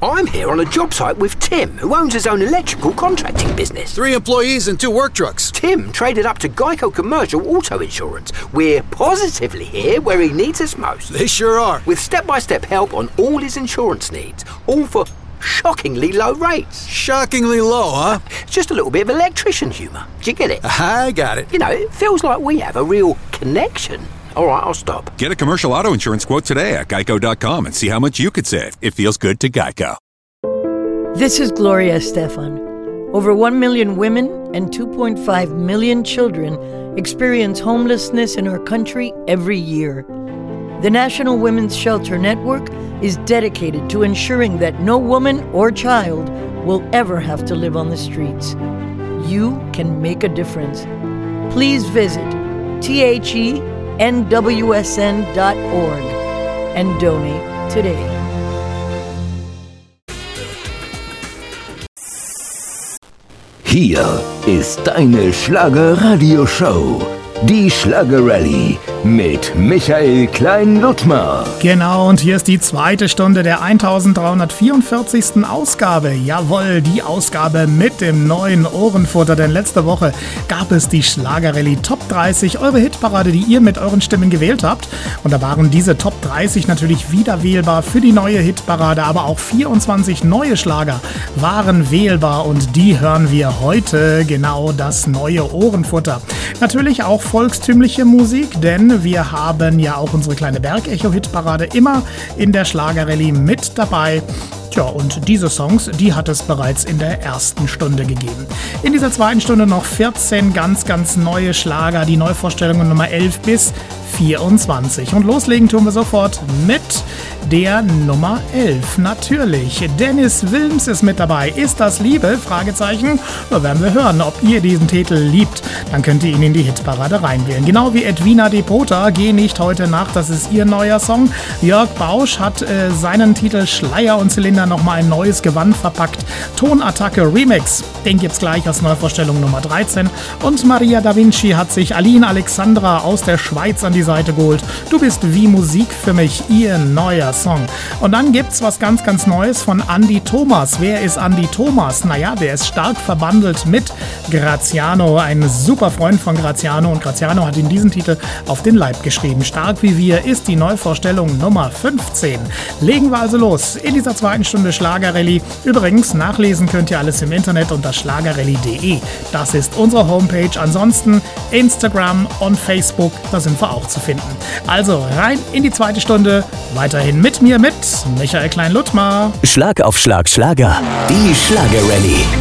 I'm here on a job site with Tim, who owns his own electrical contracting business. 3 employees and 2 work trucks. Tim traded up to Geico Commercial Auto Insurance. We're positively here where he needs us most. They sure are. With step-by-step help on all his insurance needs, all for shockingly low rates. Shockingly low, huh? It's just a little bit of electrician humour. Do you get it? I got it. You know, it feels like we have a real connection. All right, I'll stop. Get a commercial auto insurance quote today at geico.com and see how much you could save. It feels good to Geico. This is Gloria Estefan. Over 1 million women and 2.5 million children experience homelessness in our country every year. The National Women's Shelter Network is dedicated to ensuring that no woman or child will ever have to live on the streets. You can make a difference. Please visit thenwsn.org and donate today. Hier ist deine Schlager-Radio-Show. Die Schlager-Rallye mit Michael Klein-Ludtmer. Genau, und hier ist die zweite Stunde der 1344. Ausgabe. Jawohl, die Ausgabe mit dem neuen Ohrenfutter, denn letzte Woche gab es die Schlager-Rallye Top 30, eure Hitparade, die ihr mit euren Stimmen gewählt habt. Und da waren diese Top 30 natürlich wieder wählbar für die neue Hitparade, aber auch 24 neue Schlager waren wählbar und die hören wir heute, genau das neue Ohrenfutter. Natürlich auch volkstümliche Musik, denn wir haben ja auch unsere kleine Bergecho-Hitparade immer in der Schlager-Rallye mit dabei. Tja, und diese Songs, die hat es bereits in der ersten Stunde gegeben. In dieser zweiten Stunde noch 14 ganz neue Schlager, die Neuvorstellungen Nummer 11 bis 24. Und loslegen tun wir sofort mit der Nummer 11. Natürlich, Dennis Wilms ist mit dabei. Ist das Liebe? Fragezeichen. Da werden wir hören, ob ihr diesen Titel liebt. Dann könnt ihr ihn in die Hitparade reinwählen. Genau wie Edwina Depota, Geh nicht heute Nacht, das ist ihr neuer Song. Jörg Bausch hat seinen Titel Schleier und Zylinder nochmal ein neues Gewand verpackt. Tonattacke Remix, den gibt's gleich als Neuvorstellung Nummer 13. Und Maria Da Vinci hat sich Aline Alexandra aus der Schweiz an die Seite geholt. Du bist wie Musik für mich, ihr neuer Song. Und dann gibt's was ganz Neues von Andi Thomas. Wer ist Andi Thomas? Naja, der ist stark verbandelt mit Graziano, ein super Freund von Graziano. Und Graziano hat ihm diesen Titel auf den Leib geschrieben. Stark wie wir ist die Neuvorstellung Nummer 15. Legen wir also los in dieser zweiten Stunde Schlager-Rallye. Übrigens, nachlesen könnt ihr alles im Internet unter schlagerrallye.de. Das ist unsere Homepage. Ansonsten Instagram und Facebook, da sind wir auch zu finden. Also rein in die zweite Stunde. Weiterhin mit mir, mit Michael Klein-Ludtmer. Schlag auf Schlag Schlager. Die Schlager-Rallye.